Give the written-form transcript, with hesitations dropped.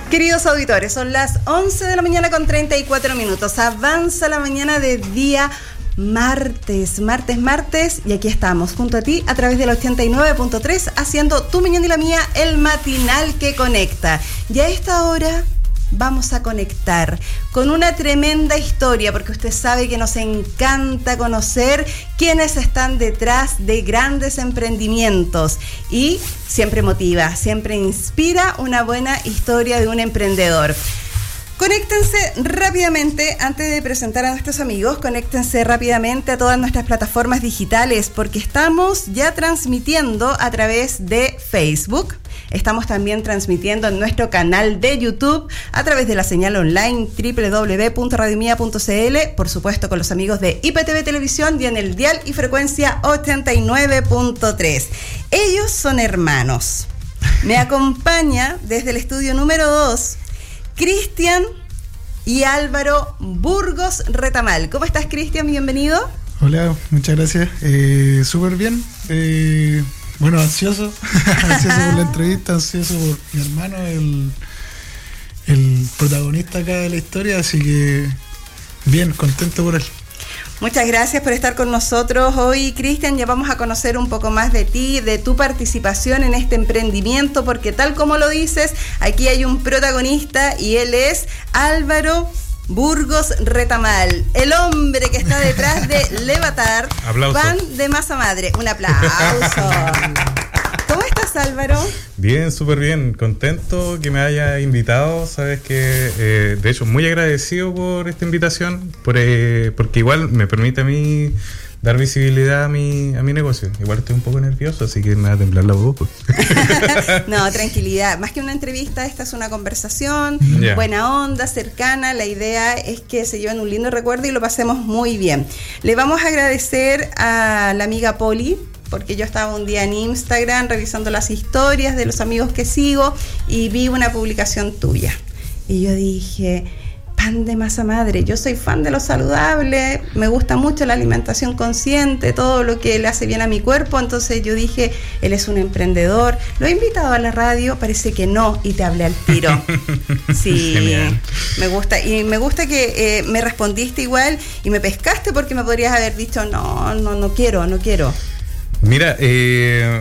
Queridos auditores, son las 11 de la mañana con 34 minutos. Avanza la mañana de día martes, y aquí estamos junto a ti a través del 89.3 haciendo tu mañana y la mía, el matinal que conecta. Y a esta hora vamos a conectar con una tremenda historia, porque usted sabe que nos encanta conocer quiénes están detrás de grandes emprendimientos y siempre motiva, siempre inspira una buena historia de un emprendedor. Conéctense rápidamente, antes de presentar a nuestros amigos, conéctense rápidamente a todas nuestras plataformas digitales, porque estamos ya transmitiendo a través de Facebook. Estamos también transmitiendo en nuestro canal de YouTube a través de la señal online www.radiomia.cl, por supuesto con los amigos de IPTV Televisión y en el dial y frecuencia 89.3. Ellos son hermanos. Me acompaña desde el estudio número 2 Cristian y Álvaro Burgos Retamal. ¿Cómo estás, Cristian? Bienvenido. Hola, muchas gracias. Súper bien. Bueno, ansioso por la entrevista, ansioso por mi hermano, el protagonista acá de la historia, así que bien, contento por él. Muchas gracias por estar con nosotros hoy, Cristian. Ya vamos a conocer un poco más de ti, de tu participación en este emprendimiento, porque tal como lo dices, aquí hay un protagonista y él es Álvaro Burgos Retamal, el hombre que está detrás de Levatar, pan de masa madre. Un aplauso. ¿Cómo estás, Álvaro? Bien, súper bien, contento que me haya invitado, sabes que de hecho muy agradecido por esta invitación, porque igual me permite a mí dar visibilidad a mi negocio. Igual estoy un poco nervioso, así que me va a temblar la voz. No, tranquilidad. Más que una entrevista, esta es una conversación, buena onda, cercana. La idea es que se lleven un lindo recuerdo y lo pasemos muy bien. Le vamos a agradecer a la amiga Poli, porque yo estaba un día en Instagram revisando las historias de los amigos que sigo y vi una publicación tuya. Y yo dije, pan de masa madre, yo soy fan de lo saludable, me gusta mucho la alimentación consciente, todo lo que le hace bien a mi cuerpo, entonces yo dije, él es un emprendedor, lo he invitado a la radio, parece que no, y te hablé al tiro. Sí, genial. Me gusta que me respondiste igual y me pescaste, porque me podrías haber dicho, no quiero. Mira,